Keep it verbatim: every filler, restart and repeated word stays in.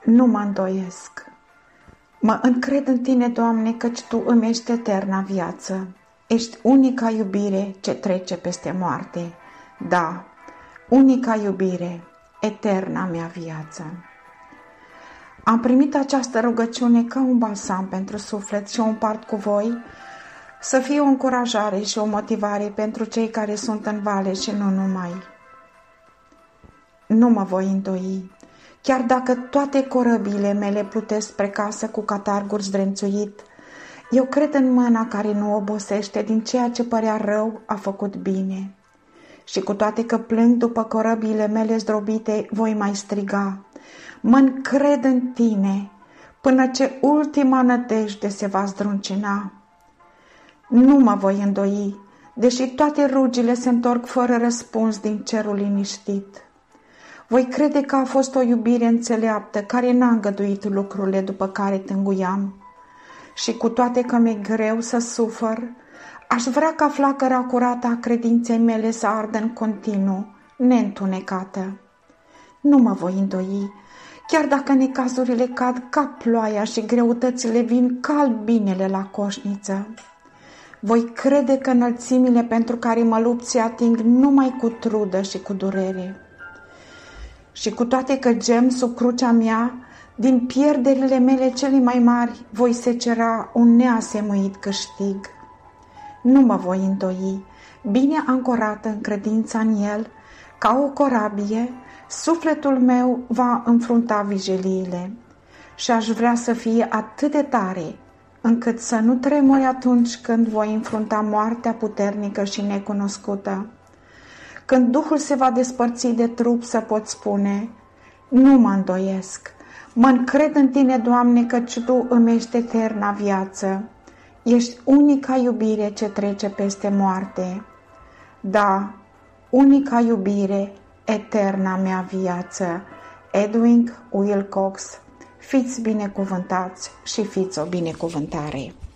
Nu mă îndoiesc. Mă încred în Tine, Doamne, căci Tu îmi ești eterna viață. Ești unica iubire ce trece peste moarte. Da, unica iubire, eterna mea viață. Am primit această rugăciune ca un balsam pentru suflet și o împart cu voi, să fie o încurajare și o motivare pentru cei care sunt în vale și nu numai. Nu mă voi îndoi, chiar dacă toate corăbile mele plutesc spre casă cu catargul zdrențuit, eu cred în mâna care nu obosește, din ceea ce părea rău a făcut bine. Și cu toate că plâng după corăbile mele zdrobite, voi mai striga: mă încred în Tine, până ce ultima nădejde se va zdruncina. Nu mă voi îndoi, deși toate rugile se întorc fără răspuns din cerul liniștit. Voi crede că a fost o iubire înțeleaptă care n-a îngăduit lucrurile după care tânguiam. Și cu toate că mi-e greu să sufăr, aș vrea ca flacăra curată a credinței mele să ardă în continuu, neîntunecată. Nu mă voi îndoi, chiar dacă necazurile cad ca ploaia și greutățile vin ca albinele la coșniță. Voi crede că înălțimile pentru care mă lupt se ating numai cu trudă și cu durere. Și cu toate că gem sub crucea mea, din pierderile mele cele mai mari voi secera un neasemuit câștig. Nu mă voi îndoi, bine ancorată în credința în El, ca o corabie, sufletul meu va înfrunta vigiliile și aș vrea să fie atât de tare, încât să nu tremuri atunci când voi înfrunta moartea puternică și necunoscută. Când Duhul se va despărți de trup, să pot spune: nu mă îndoiesc, mă încred în Tine, Doamne, căci Tu îmi ești eterna viață. Ești unica iubire ce trece peste moarte. Da, unica iubire, eterna mea viață. Edwin Wilcox. Fiți binecuvântați și fiți o binecuvântare.